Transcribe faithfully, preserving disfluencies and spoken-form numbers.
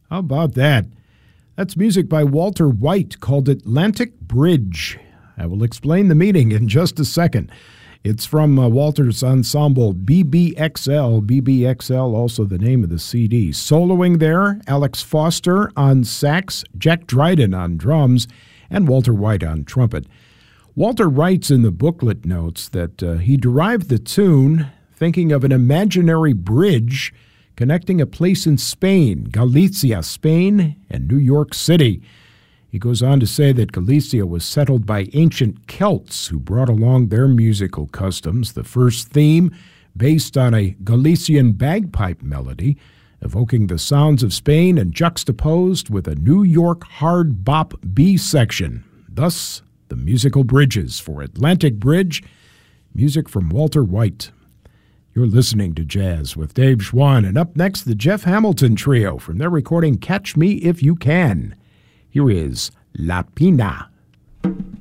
How about that? That's music by Walter White called Atlantic Bridge. I will explain the meaning in just a second. It's from uh, Walter's ensemble B B X L. B B X L, also the name of the C D. Soloing there, Alex Foster on sax, Jack Dryden on drums, and Walter White on trumpet. Walter writes in the booklet notes that uh, he derived the tune thinking of an imaginary bridge connecting a place in Spain, Galicia, Spain, and New York City. He goes on to say that Galicia was settled by ancient Celts who brought along their musical customs. The first theme, based on a Galician bagpipe melody, evoking the sounds of Spain and juxtaposed with a New York hard bop B section. Thus, the musical bridges for Atlantic Bridge, music from Walter White. You're listening to Jazz with Dave Schwann, and up next, the Jeff Hamilton Trio from their recording Catch Me If You Can. Here is La Pina.